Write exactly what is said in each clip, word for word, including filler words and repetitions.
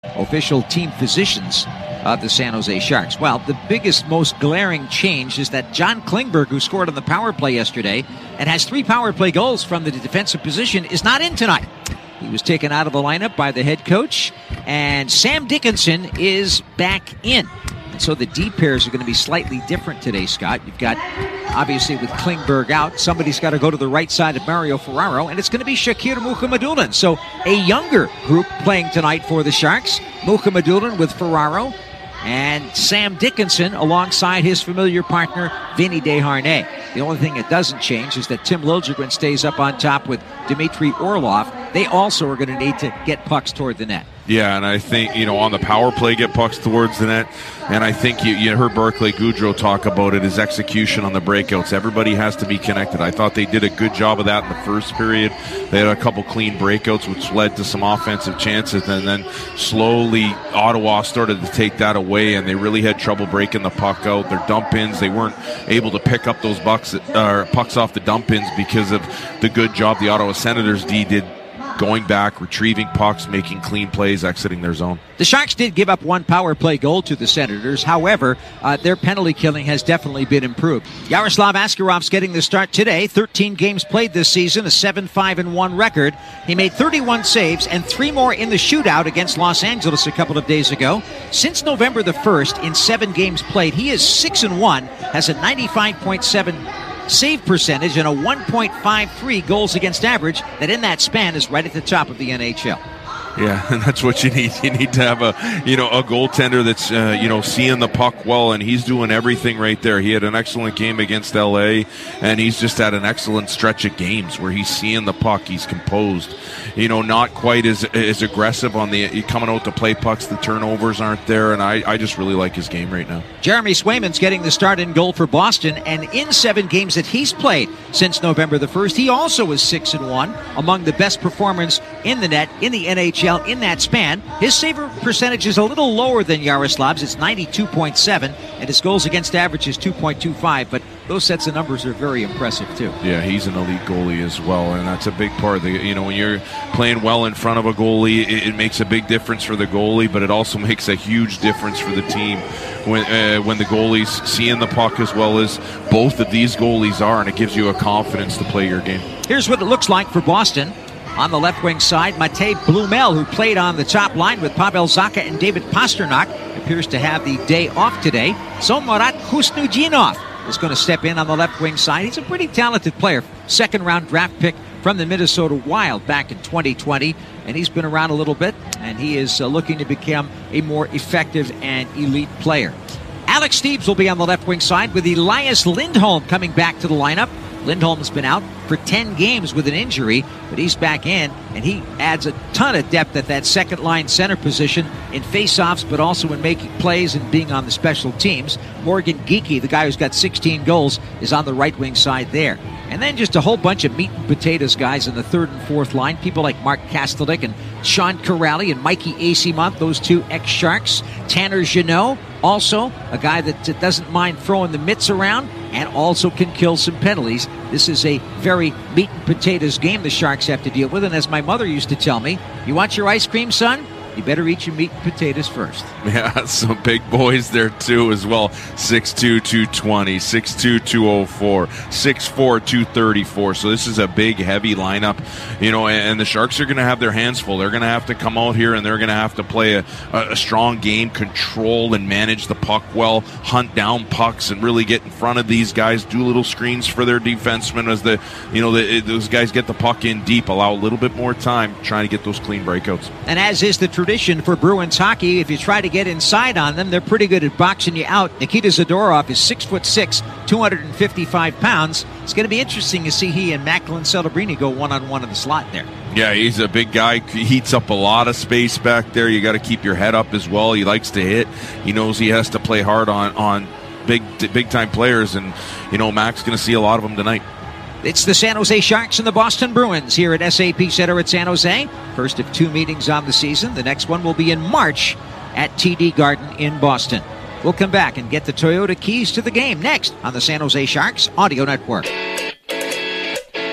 official team physicians of the San Jose Sharks. Well, the biggest, most glaring change is that John Klingberg, who scored on the power play yesterday and has three power play goals from the defensive position, is not in tonight. He was taken out of the lineup by the head coach, and Sam Dickinson is back in. And so the D pairs are going to be slightly different today, Scott. You've got, obviously, with Klingberg out, somebody's got to go to the right side of Mario Ferraro, and it's going to be Shakir Mukhamadullin. So a younger group playing tonight for the Sharks. Mukhamadullin with Ferraro, and Sam Dickinson alongside his familiar partner, Vinny Desharnais. The only thing that doesn't change is that Tim Liljegren stays up on top with Dmitry Orlov. They also are going to need to get pucks toward the net. Yeah, and I think, you know, on the power play, get pucks towards the net. And I think you, you heard Barclay Goodrow talk about it, his execution on the breakouts. Everybody has to be connected. I thought they did a good job of that in the first period. They had a couple clean breakouts, which led to some offensive chances. And then slowly Ottawa started to take that away, and they really had trouble breaking the puck out. Their dump-ins, they weren't able to pick up those bucks, uh, pucks off the dump-ins because of the good job the Ottawa Senators D did going back, retrieving pucks, making clean plays, exiting their zone. The Sharks did give up one power play goal to the Senators. However, uh, their penalty killing has definitely been improved. Yaroslav Askarov's getting the start today. thirteen games played this season, a seven five and one record. He made thirty-one saves and three more in the shootout against Los Angeles a couple of days ago. Since November the first, in seven games played, he is six and one, has a ninety-five point seven save percentage and a one point five three goals against average that in that span is right at the top of the N H L. Yeah, and that's what you need. You need to have a, you know, a goaltender that's, uh, you know, seeing the puck well, and he's doing everything right there. He had an excellent game against L A, and he's just had an excellent stretch of games where he's seeing the puck, he's composed, you know, not quite as as aggressive on the coming out to play pucks. The turnovers aren't there, and I, I just really like his game right now. Jeremy Swayman's getting the start in goal for Boston, and in seven games that he's played since November the first, he also is six and one, among the best performers in the net in the N H L in that span. His save percentage is a little lower than Yaroslav's. It's ninety-two point seven, and his goals against average is two point two five, but those sets of numbers are very impressive too. Yeah, he's an elite goalie as well, and that's a big part of the, you know, when you're playing well in front of a goalie, it, it makes a big difference for the goalie, but it also makes a huge difference for the team when uh, when the goalie's seeing the puck as well as both of these goalies are, and it gives you a confidence to play your game. Here's what it looks like for Boston. On the left wing side, Matej Blumel, who played on the top line with Pavel Zacha and David Pasternak, appears to have the day off today. So Marat Khusnutdinov is going to step in on the left wing side. He's a pretty talented player. Second round draft pick from the Minnesota Wild back in twenty twenty. And he's been around a little bit, and he is uh, looking to become a more effective and elite player. Alex Steeves will be on the left wing side with Elias Lindholm coming back to the lineup. Lindholm's been out for ten games with an injury, but he's back in, and he adds a ton of depth at that second-line center position in faceoffs, but also in making plays and being on the special teams. Morgan Geekie, the guy who's got sixteen goals, is on the right wing side there. And then just a whole bunch of meat and potatoes guys in the third and fourth line. People like Mark Kastelik and Sean Corrali and Mikey Acimont, those two ex-Sharks. Tanner Jeannot, also a guy that doesn't mind throwing the mitts around and also can kill some penalties. This is a very meat and potatoes game the Sharks have to deal with. And as my mother used to tell me, you want your ice cream, son? You better eat your meat and potatoes first. Yeah, some big boys there too as well. six two, two twenty, six two, two oh four, six four, two thirty-four. So this is a big, heavy lineup, you know, and the Sharks are going to have their hands full. They're going to have to come out here and they're going to have to play a, a strong game, control and manage the puck well, hunt down pucks and really get in front of these guys, do little screens for their defensemen as the, you know, the, those guys get the puck in deep, allow a little bit more time trying to get those clean breakouts. And as is the tradition for Bruins hockey, if you try to get inside on them, they're pretty good at boxing you out. Nikita Zadorov is six foot six, two hundred fifty-five pounds. It's going to be interesting to see he and Macklin Celebrini go one-on-one in the slot there. Yeah, he's a big guy. He heats up a lot of space back there. You got to keep your head up as well. He likes to hit. He knows he has to play hard on, on big, big-time players, and, you know, Mac's going to see a lot of them tonight. It's the San Jose Sharks and the Boston Bruins here at S A P Center at San Jose. First of two meetings on the season. The next one will be in March at T D Garden in Boston. We'll come back and get the Toyota keys to the game next on the San Jose Sharks Audio Network.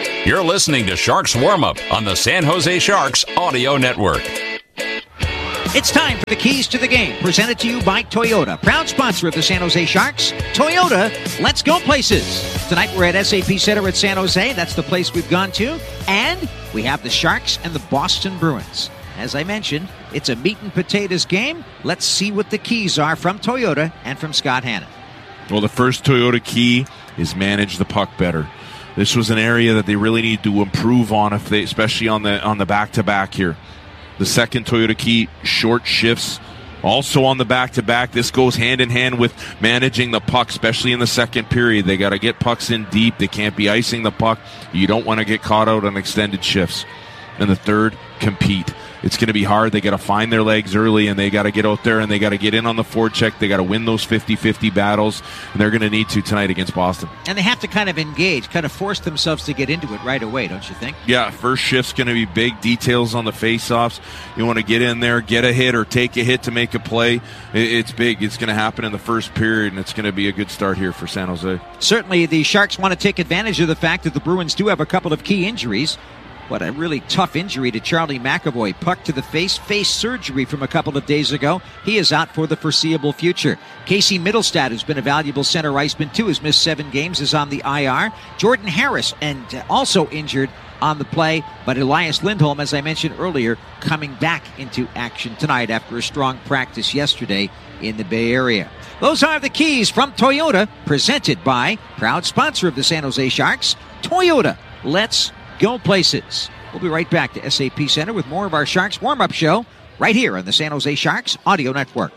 You're listening to Sharks Warm-Up on the San Jose Sharks Audio Network. It's time for the Keys to the Game, presented to you by Toyota, proud sponsor of the San Jose Sharks. Toyota, let's go places. Tonight we're at S A P Center at San Jose. That's the place we've gone to. And we have the Sharks and the Boston Bruins. As I mentioned, it's a meat and potatoes game. Let's see what the keys are from Toyota and from Scott Hannon. Well, the first Toyota key is manage the puck better. This was an area that they really need to improve on, if they, especially on the on the back-to-back here. The second Toyota key, short shifts. Also on the back-to-back, this goes hand-in-hand with managing the puck, especially in the second period. They got to get pucks in deep. They can't be icing the puck. You don't want to get caught out on extended shifts. And the third, compete. It's going to be hard. They got to find their legs early, and they got to get out there, and they got to get in on the forecheck. They got to win those fifty-fifty battles, and they're going to need to tonight against Boston. And they have to kind of engage, kind of force themselves to get into it right away, don't you think? Yeah, first shift's going to be big. Details on the face-offs. You want to get in there, get a hit, or take a hit to make a play. It's big. It's going to happen in the first period, and it's going to be a good start here for San Jose. Certainly, the Sharks want to take advantage of the fact that the Bruins do have a couple of key injuries. What a really tough injury to Charlie McAvoy. Puck to the face, face surgery from a couple of days ago. He is out for the foreseeable future. Casey Middlestad, who's been a valuable center iceman too, has missed seven games, is on the I R. Jordan Harris, and also injured on the play, but Elias Lindholm, as I mentioned earlier, coming back into action tonight after a strong practice yesterday in the Bay Area. Those are the keys from Toyota, presented by proud sponsor of the San Jose Sharks, Toyota. Let's go places. We'll be right back to S A P Center with more of our Sharks warm-up show right here on the San Jose Sharks Audio Network.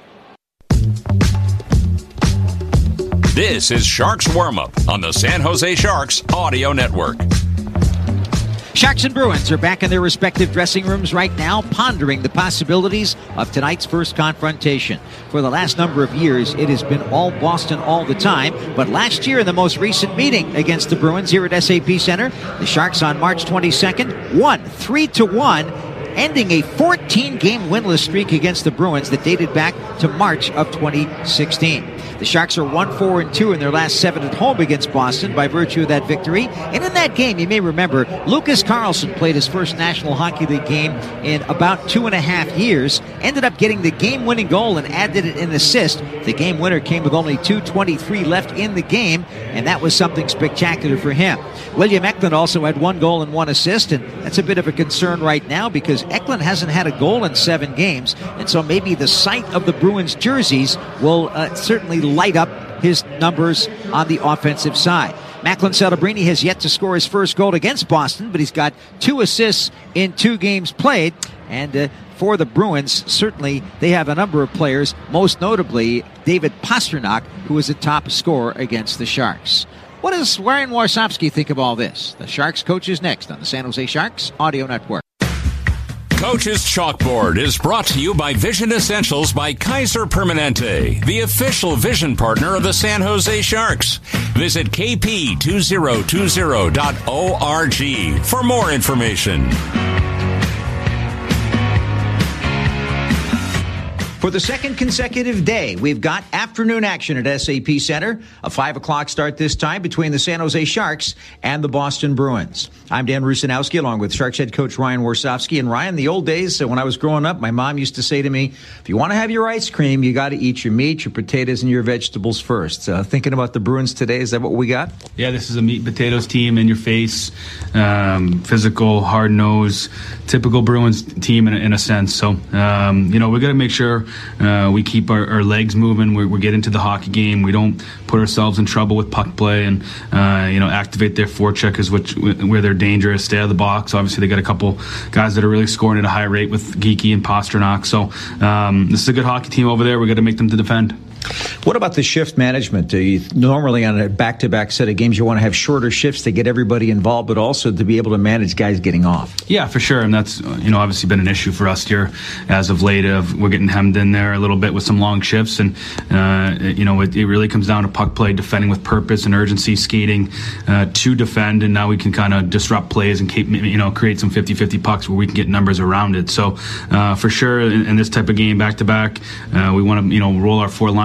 This is Sharks Warm-Up on the San Jose Sharks Audio Network. Sharks and Bruins are back in their respective dressing rooms right now, pondering the possibilities of tonight's first confrontation. For the last number of years, it has been all Boston all the time, but last year in the most recent meeting against the Bruins here at S A P Center, the Sharks on March twenty-second won three to one, ending a fourteen-game winless streak against the Bruins that dated back to March of twenty sixteen. The Sharks are one four and two in their last seven at home against Boston by virtue of that victory. And in that game, you may remember, Lucas Carlson played his first National Hockey League game in about two and a half years, ended up getting the game-winning goal and added it an assist. The game winner came with only two twenty-three left in the game, and that was something spectacular for him. William Eklund also had one goal and one assist, and that's a bit of a concern right now because Eklund hasn't had a goal in seven games, and so maybe the sight of the Bruins jerseys will uh, certainly light up his numbers on the offensive side. Macklin Celebrini has yet to score his first goal against Boston, but he's got two assists in two games played. And uh, for the Bruins, certainly they have a number of players, most notably David Pastrnak, who is a top scorer against the Sharks. What does Ryan Warsofsky think of all this? The Sharks coach is next on the San Jose Sharks Audio Network. Coach's Chalkboard is brought to you by Vision Essentials by Kaiser Permanente, the official vision partner of the San Jose Sharks. Visit k p two zero two zero dot org for more information. For the second consecutive day, we've got afternoon action at S A P Center. A five o'clock start this time between the San Jose Sharks and the Boston Bruins. I'm Dan Rusanowski along with Sharks head coach Ryan Warsofsky. And Ryan, the old days, when I was growing up, my mom used to say to me, if you want to have your ice cream, you got to eat your meat, your potatoes, and your vegetables first. Uh, thinking about the Bruins today, is that what we got? Yeah, this is a meat and potatoes team, in your face, um, physical, hard nose, typical Bruins team in a, in a sense. So, um, you know, we got to make sure Uh, we keep our, our legs moving. We, we get into the hockey game. We don't put ourselves in trouble with puck play and, uh, you know, activate their forecheckers, which where they're dangerous. Stay out of the box. Obviously, they got a couple guys that are really scoring at a high rate with Geeky and Pastrnak. So um, this is a good hockey team over there. We got to make them to defend. What about the shift management? Uh, you, normally on a back-to-back set of games, you want to have shorter shifts to get everybody involved, but also to be able to manage guys getting off. Yeah, for sure. And that's, you know, obviously been an issue for us here as of late. Of we're getting hemmed in there a little bit with some long shifts. And, uh, it, you know, it, it really comes down to puck play, defending with purpose and urgency, skating uh, to defend. And now we can kind of disrupt plays and keep, you know, create some fifty-fifty pucks where we can get numbers around it. So uh, for sure, in, in this type of game, back-to-back, uh, we want to, you know, roll our four lines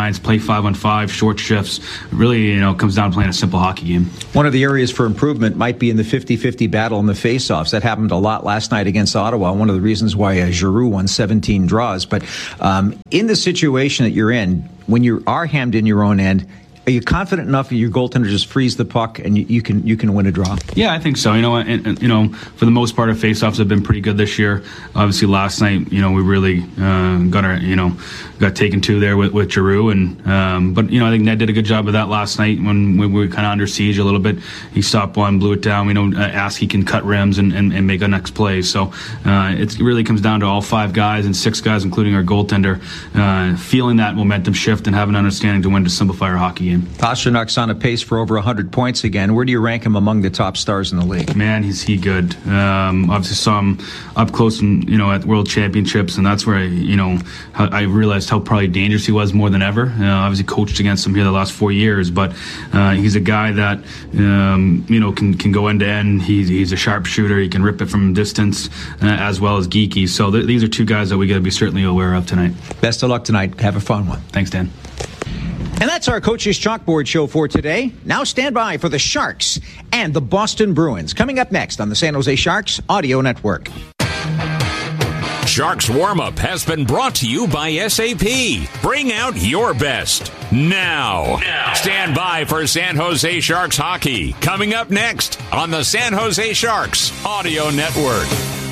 lines, play five on five, short shifts. Really, you know, it comes down to playing a simple hockey game. One of the areas for improvement might be in the fifty-fifty battle in the faceoffs. That happened a lot last night against Ottawa. One of the reasons why uh, Giroux won seventeen draws. But um, in the situation that you're in, when you are hammed in your own end, are you confident enough that your goaltender just frees the puck and you, you can you can win a draw? Yeah, I think so. You know, and, and, you know, for the most part, our faceoffs have been pretty good this year. Obviously, last night, you know, we really uh, got our, you know, got taken to there with, with Giroux, and um, but you know, I think Ned did a good job of that last night when we were kind of under siege a little bit. He stopped one, blew it down. We know uh, Askey can cut rims and, and, and make a next play. So uh, it really comes down to all five guys and six guys, including our goaltender, uh, feeling that momentum shift and having an understanding to when to simplify our hockey game. Pasternak's on a pace for over one hundred points again. Where do you rank him among the top stars in the league? Man, he's he good. Um, obviously saw him up close, and you know, at World Championships, and that's where I, you know, I realized how probably dangerous he was more than ever. Uh, obviously coached against him here the last four years, but uh, he's a guy that um, you know can can go end to end. He's he's a sharpshooter. He can rip it from distance uh, as well as geeky. So th- these are two guys that we got to be certainly aware of tonight. Best of luck tonight. Have a fun one. Thanks, Dan. And that's our Coach's Chalkboard show for today. Now stand by for the Sharks and the Boston Bruins. Coming up next on the San Jose Sharks Audio Network. Sharks Warm-Up has been brought to you by S A P. Bring out your best now. now. Stand by for San Jose Sharks hockey. Coming up next on the San Jose Sharks Audio Network.